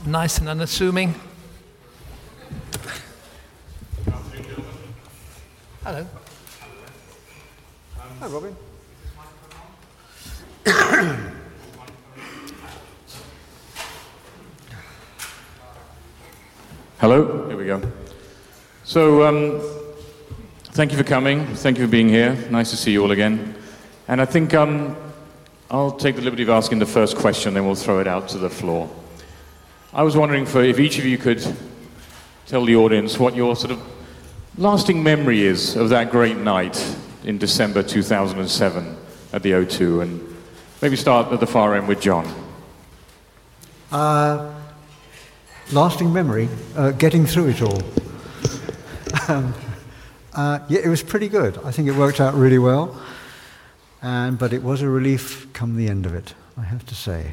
nice and unassuming. Hello. Hi, Robin. Hello, here we go. So, thank you for coming. Thank you for being here. Nice to see you all again. And I think I'll take the liberty of asking the first question, then we'll throw it out to the floor. I was wondering if each of you could tell the audience what your sort of lasting memory is of that great night in December 2007 at the O2, and maybe start at the far end with John. Lasting memory, getting through it all. Yeah, it was pretty good. I think it worked out really well, but it was a relief come the end of it, I have to say.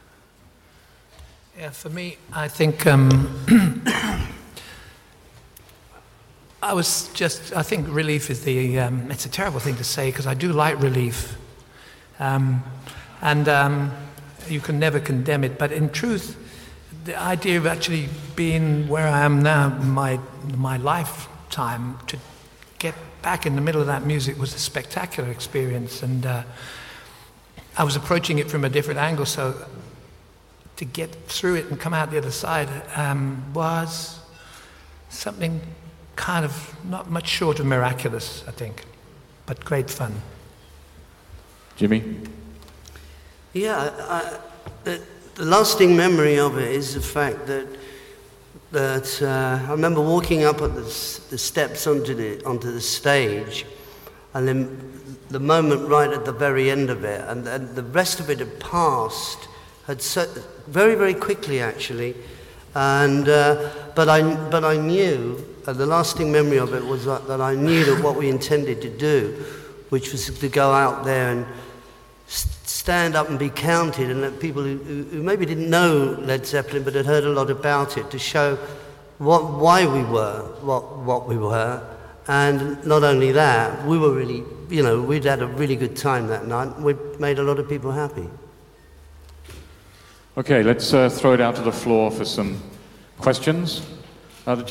Yeah, for me, I think I think relief is it's a terrible thing to say because I do like relief. And you can never condemn it, but in truth, the idea of actually being where I am now, my lifetime, to get back in the middle of that music was a spectacular experience, and I was approaching it from a different angle, so to get through it and come out the other side was something kind of not much short of miraculous, I think, but great fun. Jimmy? Yeah, the lasting memory of it is the fact that I remember walking up at the steps onto the stage, and then the moment right at the very end of it, and the rest of it had passed, very, very quickly actually, and but I knew, the lasting memory of it was that I knew that what we intended to do, which was to go out there and stand up and be counted, and that people who maybe didn't know Led Zeppelin but had heard a lot about it, to show why we were what we were. And not only that, we were really, we'd had a really good time that night. We'd made a lot of people happy. Okay, let's throw it out to the floor for some questions.